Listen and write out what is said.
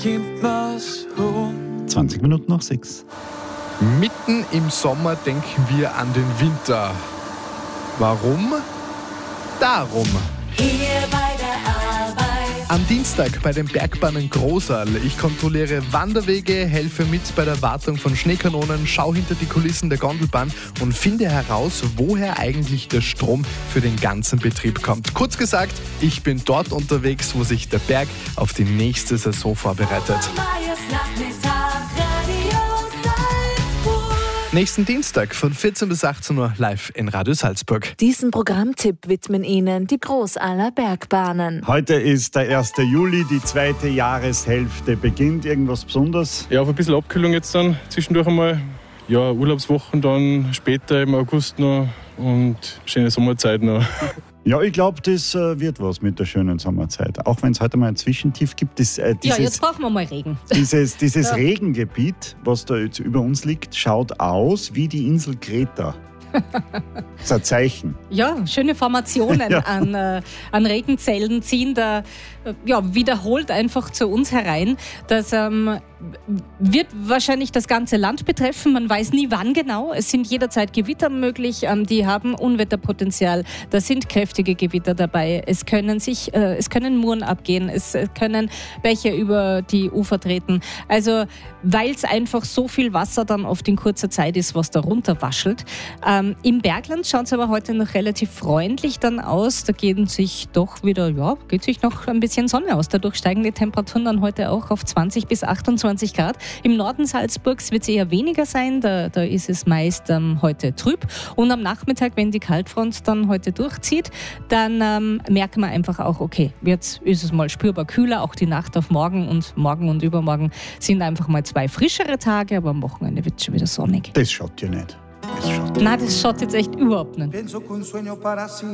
20 Minuten nach 6. Mitten im Sommer denken wir an den Winter. Warum? Darum. Hier bei der Arbeit. Am Dienstag bei den Bergbahnen Großal. Ich kontrolliere Wanderwege, helfe mit bei der Wartung von Schneekanonen, schaue hinter die Kulissen der Gondelbahn und finde heraus, woher eigentlich der Strom für den ganzen Betrieb kommt. Kurz gesagt, ich bin dort unterwegs, wo sich der Berg auf die nächste Saison vorbereitet. Nächsten Dienstag von 14 bis 18 Uhr live in Radio Salzburg. Diesen Programmtipp widmen Ihnen die Großaler Bergbahnen. Heute ist der 1. Juli, die zweite Jahreshälfte beginnt. Irgendwas Besonderes? Ja, auf ein bisschen Abkühlung jetzt dann zwischendurch einmal. Ja, Urlaubswochen dann später im August noch und schöne Sommerzeit noch. Ja, ich glaube, das wird was mit der schönen Sommerzeit. Auch wenn es heute mal ein Zwischentief gibt. Ja, jetzt brauchen wir mal Regen. Dieses ja. Regengebiet, was da jetzt über uns liegt, schaut aus wie die Insel Kreta. Das ist ein Zeichen. Ja, schöne Formationen an Regenzellen ziehen da wiederholt einfach zu uns herein. Das wird wahrscheinlich das ganze Land betreffen. Man weiß nie, wann genau. Es sind jederzeit Gewitter möglich. Die haben Unwetterpotenzial. Da sind kräftige Gewitter dabei. Es können Muren abgehen. Es können Bäche über die Ufer treten. Also, weil es einfach so viel Wasser dann oft in kurzer Zeit ist, was da runterwaschelt. Im Bergland schaut es aber heute noch relativ freundlich dann aus. Da geht sich noch ein bisschen Sonne aus. Dadurch steigen die Temperaturen dann heute auch auf 20 bis 28 Grad. Im Norden Salzburgs wird es eher weniger sein. Da ist es meist heute trüb. Und am Nachmittag, wenn die Kaltfront dann heute durchzieht, dann merken wir einfach auch, okay, jetzt ist es mal spürbar kühler. Auch die Nacht auf morgen und übermorgen sind einfach mal 2 frischere Tage, aber am Wochenende wird es schon wieder sonnig. Das schaut ja nicht. Nein, das schaut jetzt echt überhaupt nicht.